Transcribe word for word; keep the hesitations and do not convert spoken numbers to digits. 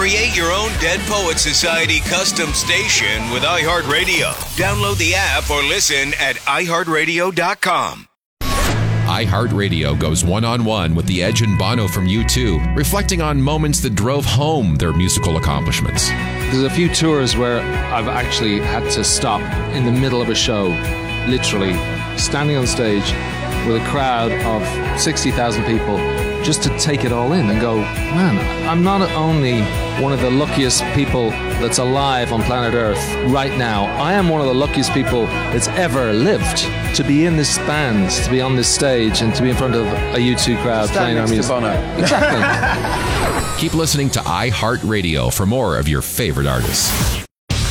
Create your own Dead Poet Society custom station with iHeartRadio. Download the app or listen at i heart radio dot com. iHeartRadio goes one-on-one with The Edge and Bono from U two, reflecting on moments that drove home their musical accomplishments. There's a few tours where I've actually had to stop in the middle of a show, literally standing on stage with a crowd of sixty thousand people, just to take it all in and go, man, I'm not only one of the luckiest people that's alive on planet Earth right now, I am one of the luckiest people that's ever lived to be in this band, to be on this stage, and to be in front of a U two crowd Stand playing our next to music. Bono. Exactly. Keep listening to iHeartRadio for more of your favorite artists.